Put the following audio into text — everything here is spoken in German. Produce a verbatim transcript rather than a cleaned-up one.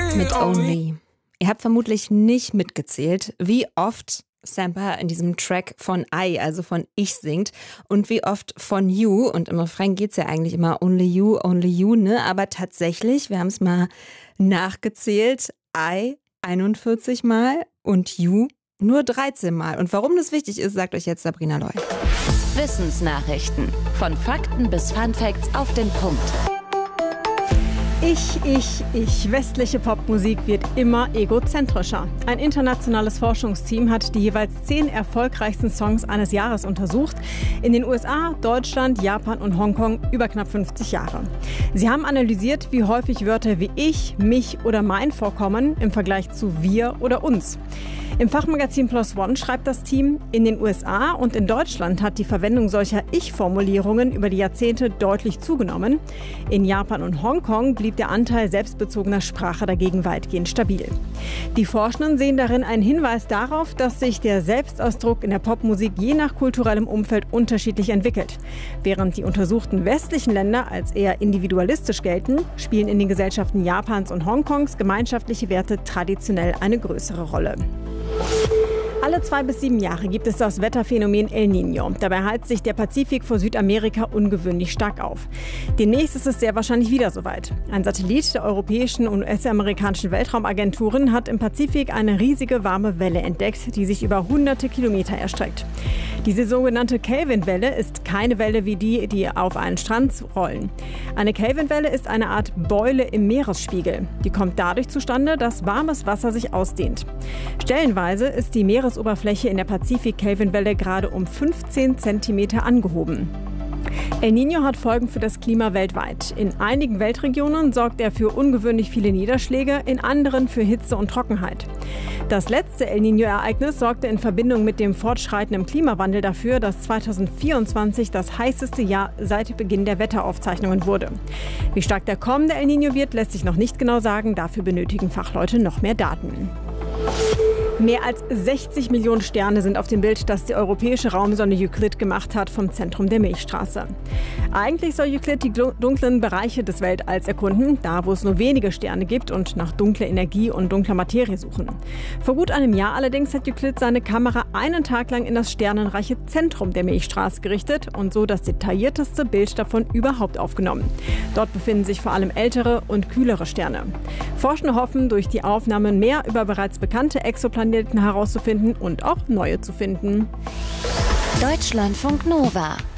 mit Only. Ihr habt vermutlich nicht mitgezählt, wie oft Sampa in diesem Track von I, also von Ich, singt und wie oft von You. Und im Refrain geht es ja eigentlich immer Only You, Only You, ne? Aber tatsächlich, wir haben es mal nachgezählt, I einundvierzig Mal und You nur dreizehn Mal. Und warum das wichtig ist, sagt euch jetzt Sabrina Loy. Wissensnachrichten. Von Fakten bis Funfacts auf den Punkt. Ich, ich, ich. Westliche Popmusik wird immer egozentrischer. Ein internationales Forschungsteam hat die jeweils zehn erfolgreichsten Songs eines Jahres untersucht. In den U S A, Deutschland, Japan und Hongkong über knapp fünfzig Jahre. Sie haben analysiert, wie häufig Wörter wie ich, mich oder mein vorkommen im Vergleich zu wir oder uns. Im Fachmagazin Plus One schreibt das Team, in den U S A und in Deutschland hat die Verwendung solcher Ich-Formulierungen über die Jahrzehnte deutlich zugenommen. In Japan und Hongkong blieb der Anteil selbstbezogener Sprache dagegen weitgehend stabil. Die Forschenden sehen darin einen Hinweis darauf, dass sich der Selbstausdruck in der Popmusik je nach kulturellem Umfeld unterschiedlich entwickelt. Während die untersuchten westlichen Länder als eher individualistisch gelten, spielen in den Gesellschaften Japans und Hongkongs gemeinschaftliche Werte traditionell eine größere Rolle. Alle zwei bis sieben Jahre gibt es das Wetterphänomen El Niño. Dabei heizt sich der Pazifik vor Südamerika ungewöhnlich stark auf. Demnächst ist es sehr wahrscheinlich wieder soweit. Ein Satellit der europäischen und U S-amerikanischen Weltraumagenturen hat im Pazifik eine riesige warme Welle entdeckt, die sich über hunderte Kilometer erstreckt. Diese sogenannte Kelvin-Welle ist keine Welle wie die, die auf einen Strand rollen. Eine Kelvin-Welle ist eine Art Beule im Meeresspiegel. Die kommt dadurch zustande, dass warmes Wasser sich ausdehnt. Stellenweise ist die Meeresoberfläche in der Pazifik-Kelvin-Welle gerade um fünfzehn Zentimeter angehoben. El Niño hat Folgen für das Klima weltweit. In einigen Weltregionen sorgt er für ungewöhnlich viele Niederschläge, in anderen für Hitze und Trockenheit. Das letzte El Niño-Ereignis sorgte in Verbindung mit dem fortschreitenden Klimawandel dafür, dass zweitausendvierundzwanzig das heißeste Jahr seit Beginn der Wetteraufzeichnungen wurde. Wie stark der kommende El Niño wird, lässt sich noch nicht genau sagen. Dafür benötigen Fachleute noch mehr Daten. Mehr als sechzig Millionen Sterne sind auf dem Bild, das die europäische Raumsonde Euclid gemacht hat vom Zentrum der Milchstraße. Eigentlich soll Euclid die dunklen Bereiche des Weltalls erkunden, da wo es nur wenige Sterne gibt und nach dunkler Energie und dunkler Materie suchen. Vor gut einem Jahr allerdings hat Euclid seine Kamera einen Tag lang in das sternenreiche Zentrum der Milchstraße gerichtet und so das detaillierteste Bild davon überhaupt aufgenommen. Dort befinden sich vor allem ältere und kühlere Sterne. Forschende hoffen, durch die Aufnahmen mehr über bereits bekannte Exoplaneten herauszufinden und auch neue zu finden. Deutschlandfunk Nova